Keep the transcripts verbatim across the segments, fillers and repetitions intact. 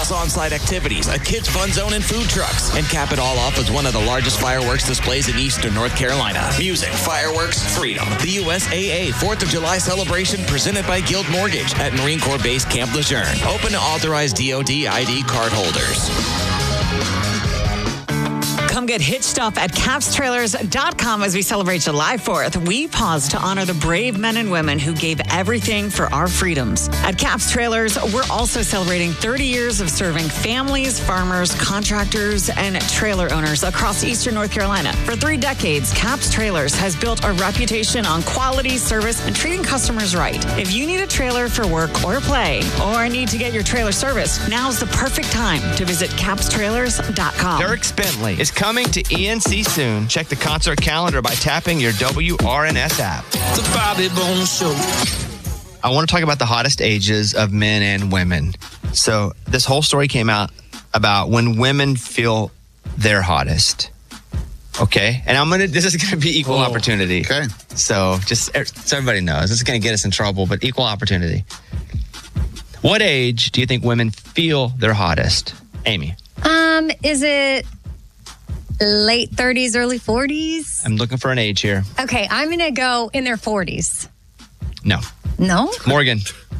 plus on-site activities, a kids fun zone, and food trucks. And cap it all off with one of the largest fireworks displays in eastern North Carolina. Music, fireworks, freedom. The U S A A fourth of July celebration presented by Guild Mortgage at Marine Corps Base Camp Lejeune. Open to authorized D O D I D card holders. Come get Hitch Stuff at caps trailers dot com as we celebrate July fourth. We pause to honor the brave men and women who gave everything for our freedoms. At Caps Trailers, we're also celebrating thirty years of serving families, farmers, contractors, and trailer owners across eastern North Carolina. For three decades, Caps Trailers has built a reputation on quality, service, and treating customers right. If you need a trailer for work or play, or need to get your trailer serviced, now's the perfect time to visit caps trailers dot com. Dierks Bentley is coming to E N C soon. Check the concert calendar by tapping your W R N S app. The Bobby Bone Show. I want to talk about the hottest ages of men and women. So this whole story came out about when women feel their hottest. Okay, and I'm gonna. This is gonna be equal Oh, opportunity. okay. So just so everybody knows, this is gonna get us in trouble, but equal opportunity. What age do you think women feel their hottest, Amy? Um, is it late thirties, early forties? I'm looking for an age here. Okay, I'm going to go in their forties. No, No? Morgan.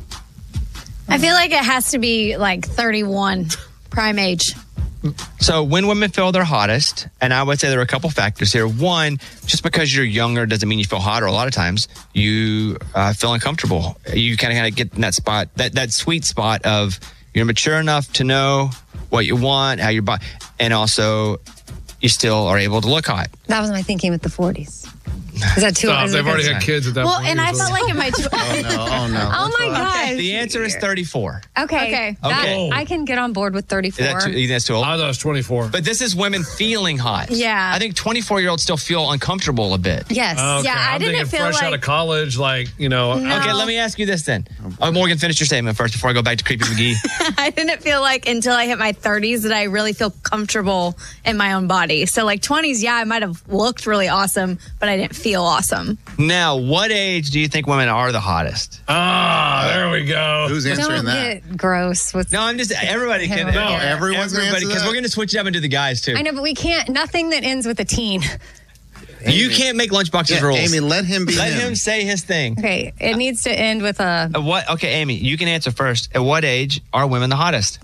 I feel like it has to be like thirty-one, prime age. So when women feel their hottest, and I would say there are a couple factors here. One, just because you're younger doesn't mean you feel hotter. A lot of times you uh, feel uncomfortable. You kind of kind of get in that spot, that, that sweet spot of you're mature enough to know what you want, how your body, and also you still are able to look hot. That was my thinking with the forties. Is that too Stop, is they've it- already had kids at that Well, point. and I Years felt old. like in my tw- Oh, no. Oh, no. Oh my gosh. The answer is thirty-four. Okay. Okay. That- Okay. I can get on board with Is thirty-four. that too, you think that's too old? I thought it was twenty-four. But this is women feeling hot. Yeah. I think twenty-four-year-olds still feel uncomfortable a bit. Yes. Okay, Yeah, I I'm didn't thinking feel fresh out like- of college, like, you know. No. Okay, let me ask you this then. Oh, Morgan, finish your statement first before I go back to Creepy McGee. I didn't feel like until I hit my thirties that I really feel comfortable in my own body. So like twenties, yeah, I might have looked really awesome, but I didn't feel awesome. Now, what age do you think women are the hottest? Ah, there we go. Who's answering Don't that? get gross with No, I'm just, everybody can. No, everyone's gonna everybody, answer because that? we're going to switch it up and do the guys too. I know, but we can't. Nothing that ends with a teen. You can't make Lunchbox's Yeah, rules. Amy, let him be Let him. him say his thing. Okay, it needs to end with a. At what? Okay, Amy, you can answer first. At what age are women the hottest?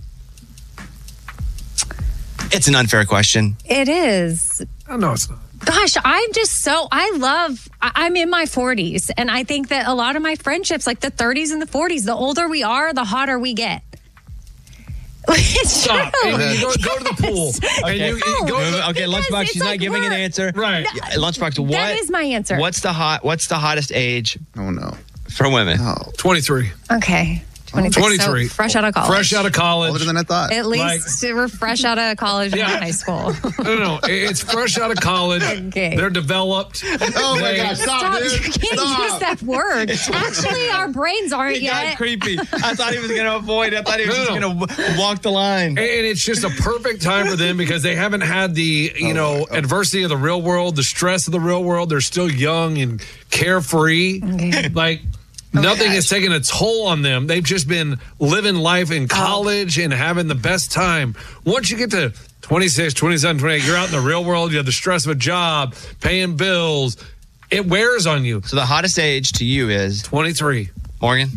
It's an unfair question. It is. Oh, no, it's not. Gosh, I'm just so, I love, I- I'm in my forties. And I think that a lot of my friendships, like the thirties and the forties, the older we are, the hotter we get. It's Stop. true. Amy, you go, go to the pool. And you, you No. go to the, Okay, Because Lunchbox, it's she's not like giving an we're- answer. Right. Yeah, Lunchbox, what? That is my answer. What's the hot? What's the hottest age Oh, no. for women? Oh, twenty-three. Okay. twenty-three. twenty-three. So fresh out of college. Fresh out of college. older than I thought. At least we're fresh out of college Yeah. and high school. No, no, no. It's fresh out of college. Okay. They're developed. Oh, my They- gosh. Stop, Stop, dude. you can't Stop. use that word. Actually, our brains aren't He got yet. creepy. I thought he was going to avoid. I thought he was No, just no. going to walk the line. And it's just a perfect time for them because they haven't had the, you know, adversity of the real world, the stress of the real world. They're still young and carefree. Like, nothing has taken a toll on them. They've just been living life in college and having the best time. Once you get to twenty-six, twenty-seven, twenty-eight, you're out in the real world. You have the stress of a job, paying bills. It wears on you. So the hottest age to you is twenty-three. Morgan?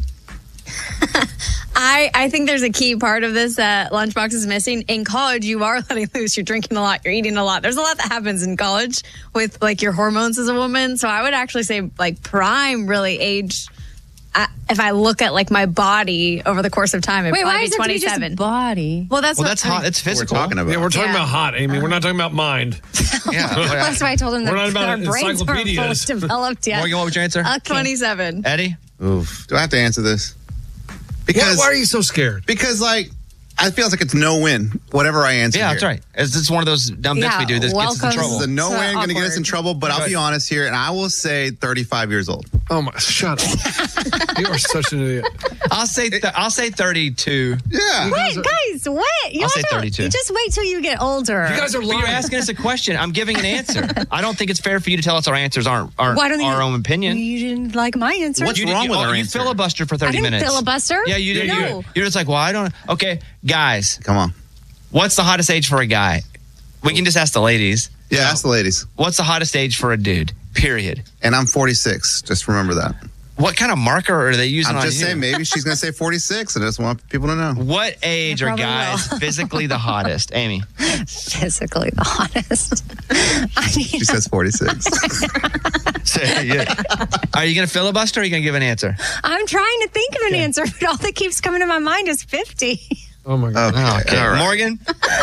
I, I think there's a key part of this that Lunchbox is missing. In college, you are letting loose. You're drinking a lot. You're eating a lot. There's a lot that happens in college with like your hormones as a woman. So I would actually say like prime really age. I, if I look at like my body over the course of time, it'd Wait, probably why be is it to be just twenty-seven. body? Well, that's Well, what that's I mean, hot. It's We're physical. talking about. Yeah, we're talking Yeah. about hot, Amy. We're not talking about mind. Yeah. That's why I told him that We're not about our brains aren't fully encyclopedias. developed yet. Morgan, what was your answer? Okay. twenty-seven. Eddie? Oof. Do I have to answer this? Why, Because, why are you so scared? because like, I feel like it's no win, whatever I answer Yeah, here. that's right. It's, it's one of those dumb bits Yeah, we do that gets us in welcome. trouble. This is a no So win, going to get us in awkward. trouble, but I'll Right. be honest here, and I will say thirty-five years old. Oh my! Shut up! You are such an idiot. I'll say th- I'll say thirty-two. Yeah. Wait, guys, what? You I'll say have to- thirty-two. You just wait till you get older. You guys are But lying. you're asking us a question. I'm giving an answer. I don't think it's fair for you to tell us our answers aren't, aren't Why don't you, our own opinion. You didn't like my answer. What's You wrong you, with oh, our you answer? filibuster for I thirty didn't minutes. filibuster. Yeah, you did. No. You, you're just like, well, I don't. Okay, Guys, Come on. what's the hottest age for a guy? We can just ask the ladies. Yeah, ask the ladies. What's the hottest age for a dude? Period. And I'm forty-six. Just remember that. What kind of marker are they using I'm on just you? saying, maybe she's going to say forty-six, and I just want people to know. What age I are probably guys will. physically the hottest? Amy. Physically the hottest. I mean, She says forty-six. Say, yeah. Are you going to filibuster or are you going to give an answer? I'm trying to think of an answer, but all that keeps coming to my mind is fifty. Oh my God. Okay. Oh, okay. All right. Morgan?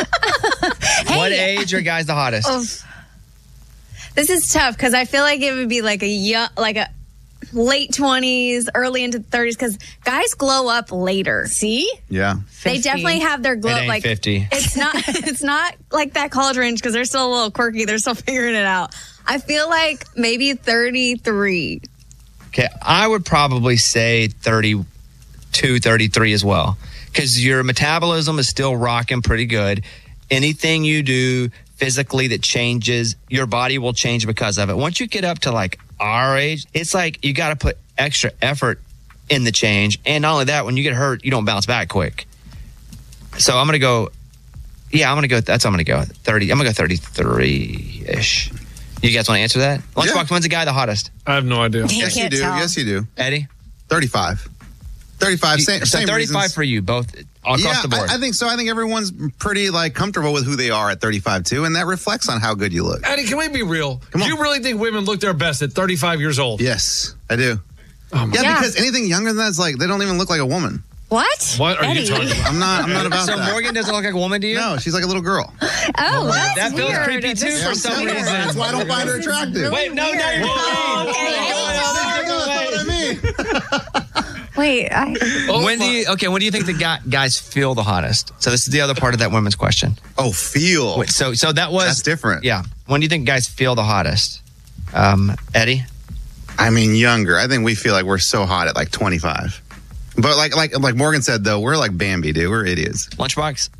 What age are guys the hottest? Oh, this is tough because I feel like it would be like a young, like a late twenties, early into thirties because guys glow up later. See? Yeah. They fifty. definitely have their glow It up ain't like fifty. It's not it's not like that college range because they're still a little quirky. They're still figuring it out. I feel like maybe thirty-three. Okay, I would probably say thirty-two, thirty-three as well. Because your metabolism is still rocking pretty good. Anything you do physically that changes, your body will change because of it. Once you get up to like our age, it's like you got to put extra effort in the change. And not only that, when you get hurt, you don't bounce back quick. So I'm going to go, yeah, I'm going to go, that's what I'm going to go. thirty, I'm going to go thirty-three-ish. You guys want to answer that? Lunchbox, Yeah. when's the guy the hottest? I have no idea. You Yes, you can't do. tell. Yes, you do. Eddie? thirty-five. thirty-five. Same, so same thirty-five reasons. for you, both across yeah, the board. I, I think so. I think everyone's pretty like comfortable with who they are at thirty-five too, and that reflects on how good you look. Eddie, can we be real? Come Do on. you really think women look their best at thirty-five years old? Yes, I do. Oh my Yeah, Yeah. because anything younger than that is like they don't even look like a woman. What? What are Eddie. you talking about? I'm not. I'm not about so that. Morgan doesn't look like a woman to you? No, she's like a little girl. Oh, that's That feels weird. creepy too This for is some weird. reason. That's why I don't find her This is attractive. really Wait, no, no, weird. no. Oh, okay. That's what I mean. Wait, I, Oh, When do my- you okay? When do you think the guy, guys feel the hottest? So this is the other part of that women's question. Oh, feel. Wait, so so that was That's different. Yeah. When do you think guys feel the hottest? Um, Eddie. I mean, younger. I think we feel like we're so hot at like twenty-five. But like like like Morgan said though, we're like Bambi, dude. We're idiots. Lunchbox.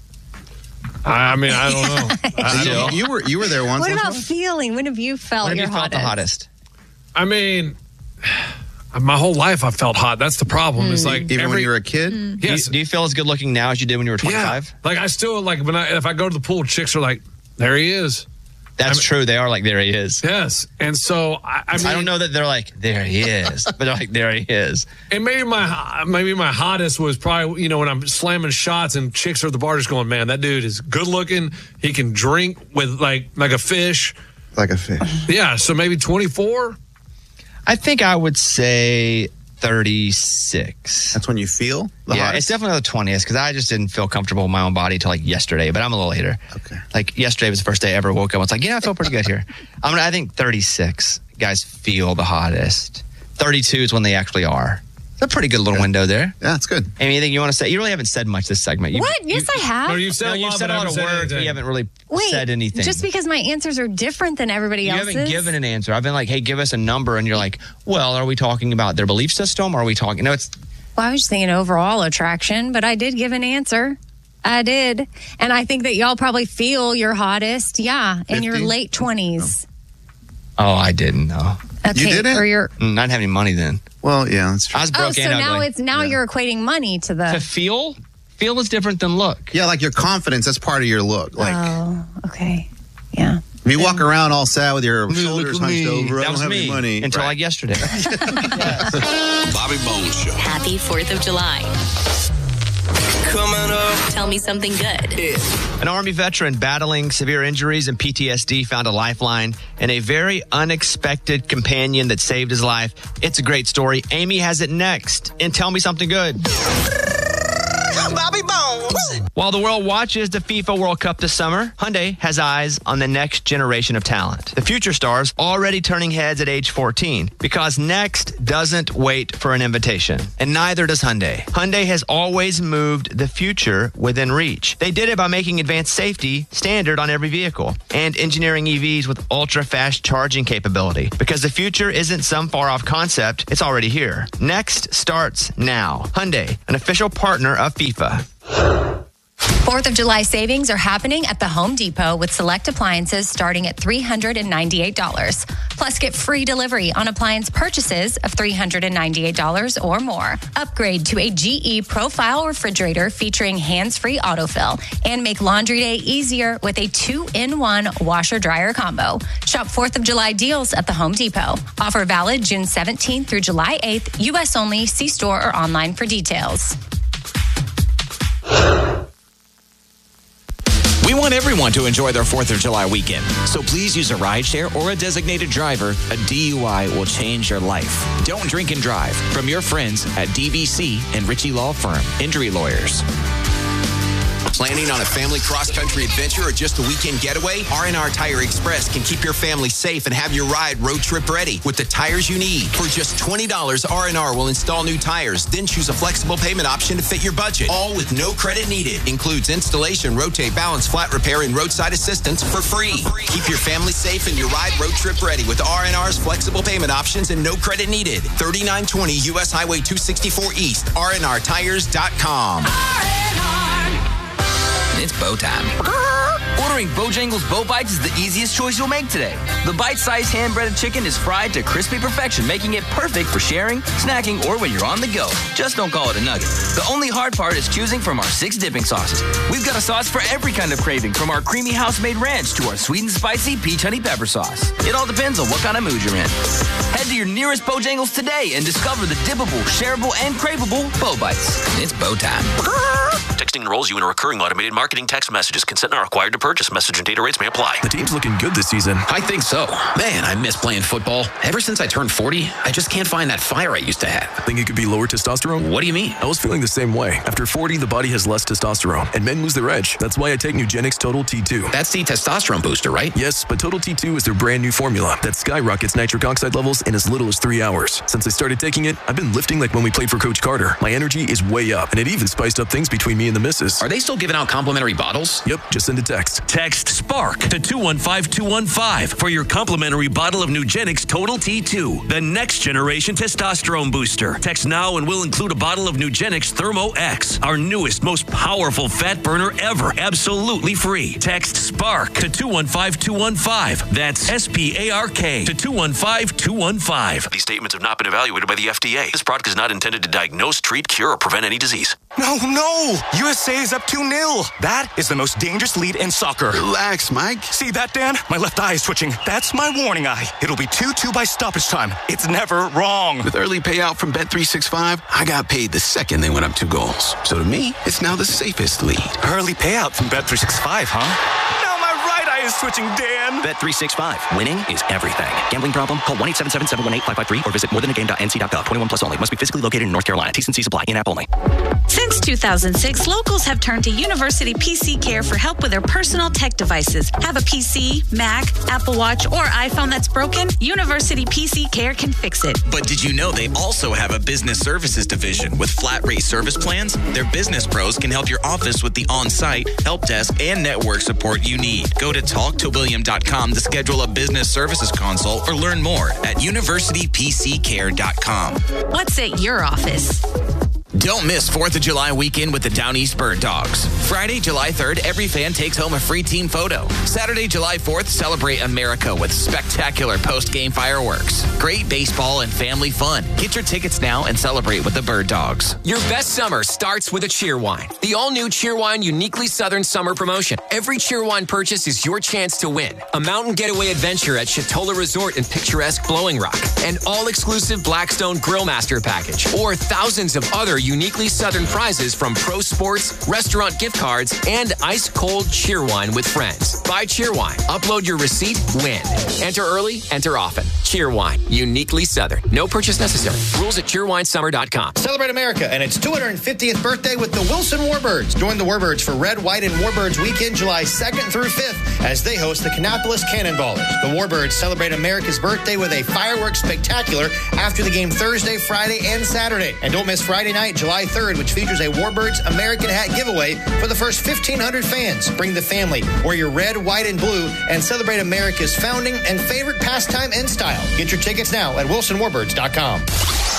I mean, I don't know. I, I Jill? don't know. You were you were there once. what Lunchbox? about feeling? When have you felt When have your you felt the hottest? I mean, my whole life I felt hot. That's the problem. It's like Even every, when you were a kid? Do, you, yes, do you feel as good looking now as you did when you were yeah. twenty-five? Like I still like when I if I go to the pool, chicks are like, there he is. That's I'm- true. They are like, there he is. Yes, and so I, I mean, I don't know that they're like, there he is, but they're like, there he is. And maybe my maybe my hottest was probably you know when I'm slamming shots and chicks are at the bar just going, man, that dude is good looking. He can drink with like like a fish. Like a fish. Yeah, so maybe twenty-four. I think I would say thirty-six. That's when you feel the yeah, hottest? it's definitely the twentieth because I just didn't feel comfortable in my own body till like yesterday. But I'm a little later. Okay. Like yesterday was the first day I ever woke up. I was like, yeah, I feel pretty good here. I'm gonna. I think thirty-six guys feel the hottest. thirty-two is when they actually are. It's a pretty good little window there. Yeah, it's good. Amy, anything you want to say? You really haven't said much this segment. You, What? Yes, I have. No, you've said, No, a you've lot, said but a lot haven't of said words, but anything. you haven't really Wait, said anything. just because my answers are different than everybody you else's. haven't given an answer. I've been like, hey, give us a number, and you're like, well, are we talking about their belief system? Or are we talking? No, it's Well, I was just thinking overall attraction, but I did give an answer. I did. And I think that y'all probably feel your hottest, yeah, in your fifty? late twenties. oh, I didn't know. Okay. didn't? Or your Mm, I didn't have any money then. Well, yeah, that's true. I was broke Oh, so and now ugly. it's now you're equating money to to the feel. Feel is different than look. Yeah, like your confidence, that's part of your look. Like Oh, okay. Yeah. if you walk around all sad with your shoulders look at hunched me. over, I That don't was have me any money. until Right. like yesterday. Bobby Bones Show. Happy fourth of July. Coming up. Tell me something good. An Army veteran battling severe injuries and P T S D found a lifeline and a very unexpected companion that saved his life. It's a great story. Amy has it next. And tell me something good. Bobby Bones. While the world watches the FIFA World Cup this summer, Hyundai has eyes on the next generation of talent. The future stars already turning heads at age fourteen because next doesn't wait for an invitation. And neither does Hyundai. Hyundai has always moved the future within reach. They did it by making advanced safety standard on every vehicle and engineering E Vs with ultra-fast charging capability because the future isn't some far-off concept, it's already here. Next starts now. Hyundai, an official partner of FIFA. fourth of July savings are happening at the Home Depot with select appliances starting at three hundred ninety-eight dollars. Plus, get free delivery on appliance purchases of three hundred ninety-eight dollars or more. Upgrade to a G E Profile refrigerator featuring hands-free autofill and make laundry day easier with a two-in-one washer-dryer combo. Shop fourth of July deals at the Home Depot. Offer valid June seventeenth through July eighth. U S only. See store or online for details. We want everyone to enjoy their fourth of July weekend. So please use a rideshare or a designated driver. A D U I will change your life. Don't drink and drive. From your friends at D B C and Ritchie Law Firm. Injury lawyers. Planning on a family cross-country adventure or just a weekend getaway? R and R Tire Express can keep your family safe and have your ride road trip ready with the tires you need. For just twenty dollars, R and R will install new tires, then choose a flexible payment option to fit your budget. All with no credit needed. Includes installation, rotate, balance, flat repair, and roadside assistance for free. Keep your family safe and your ride road trip ready with R and R's flexible payment options and no credit needed. thirty-nine twenty U S Highway two sixty-four East, R and R tires dot com. It's bow time. Ordering Bojangles Bow Bites is the easiest choice you'll make today. The bite-sized hand-breaded chicken is fried to crispy perfection, making it perfect for sharing, snacking, or when you're on the go. Just don't call it a nugget. The only hard part is choosing from our six dipping sauces. We've got a sauce for every kind of craving, from our creamy house-made ranch to our sweet and spicy peach honey pepper sauce. It all depends on what kind of mood you're in. Head to your nearest Bojangles today and discover the dippable, shareable, and craveable Bow Bites. It's bow time. Texting enrolls you in a recurring automated marketing text messages. Consent not required to purchase. Message and data rates may apply. The team's looking good this season. I think so. Man, I miss playing football. Ever since I turned forty, I just can't find that fire I used to have. Think it could be lower testosterone? What do you mean? I was feeling the same way. After forty, the body has less testosterone, and men lose their edge. That's why I take Nugenix Total T two. That's the testosterone booster, right? Yes, but Total T two is their brand new formula that skyrockets nitric oxide levels in as little as three hours. Since I started taking it, I've been lifting like when we played for Coach Carter. My energy is way up, and it even spiced up things between me and the missus. Are they still giving out complimentary bottles? Yep, just send a text. Text SPARK to two one five two one five for your complimentary bottle of Nugenix Total T two, the next generation testosterone booster. Text now and we'll include a bottle of Nugenix Thermo X, our newest, most powerful fat burner ever, absolutely free. Text SPARK to two one five two one five. That's S P A R K to two one five two one five. These statements have not been evaluated by the F D A. This product is not intended to diagnose, treat, cure, or prevent any disease. No, no! U S A is up two nil. That is the most dangerous lead in soccer. Relax, Mike. See that, Dan? My left eye is twitching. That's my warning eye. It'll be two two by stoppage time. It's never wrong. With early payout from Bet three sixty-five, I got paid the second they went up two goals. So to me, it's now the safest lead. Early payout from Bet three sixty-five, huh? Now my right eye is twitching, Dan. Bet three sixty-five. Winning is everything. Gambling problem? Call one eight seven seven, seven one eight, five five three or visit more than a game dot n c dot gov. twenty-one plus only. Must be physically located in North Carolina. T's and C's apply. In-app only. Since two thousand six, locals have turned to University P C Care for help with their personal tech devices. Have a P C, Mac, Apple Watch, or iPhone that's broken? University P C Care can fix it. But did you know they also have a business services division with flat rate service plans? Their business pros can help your office with the on-site, help desk, and network support you need. Go to talk to william dot com to schedule a business services consult or learn more at university p c care dot com. What's at your office? Don't miss fourth of July weekend with the Down East Bird Dogs. Friday, July third, every fan takes home a free team photo. Saturday, July fourth, celebrate America with spectacular post-game fireworks. Great baseball and family fun. Get your tickets now and celebrate with the Bird Dogs. Your best summer starts with a Cheerwine. The all-new Cheerwine Uniquely Southern Summer Promotion. Every Cheerwine purchase is your chance to win. A mountain getaway adventure at Chatola Resort in picturesque Blowing Rock. An all-exclusive Blackstone Grillmaster package. Or thousands of other uniquely Southern prizes from pro sports, restaurant gift cards, and ice-cold Cheerwine with friends. Buy Cheerwine. Upload your receipt. Win. Enter early. Enter often. Cheerwine. Uniquely Southern. No purchase necessary. Rules at cheerwine summer dot com. Celebrate America and its two hundred fiftieth birthday with the Wilson Warbirds. Join the Warbirds for Red, White, and Warbirds weekend July second through fifth as they host the Kannapolis Cannonballers. The Warbirds celebrate America's birthday with a fireworks spectacular after the game Thursday, Friday, and Saturday. And don't miss Friday night, July third, which features a Warbirds American hat giveaway for the first fifteen hundred fans. Bring the family, wear your red, white, and blue, and celebrate America's founding and favorite pastime and style. Get your tickets now at wilson warbirds dot com.